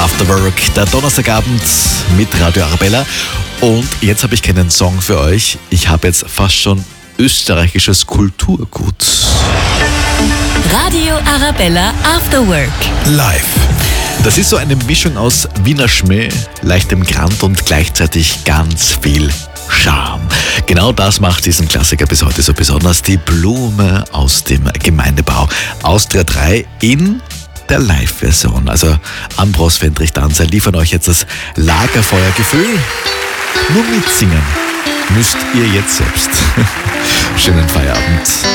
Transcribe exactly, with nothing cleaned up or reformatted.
After Work, der Donnerstagabend mit Radio Arabella. Und jetzt habe ich keinen Song für euch. Ich habe jetzt fast schon österreichisches Kulturgut. Radio Arabella After Work. Live. Das ist so eine Mischung aus Wiener Schmäh, leichtem Grant und gleichzeitig ganz viel Charme. Genau das macht diesen Klassiker bis heute so besonders. Die Blume aus dem Gemeindebau. Austria drei in der Live-Version. Also Ambros, Fendrich, Danzer liefern euch jetzt das Lagerfeuergefühl. Nur mitsingen müsst ihr jetzt selbst. Schönen Feierabend.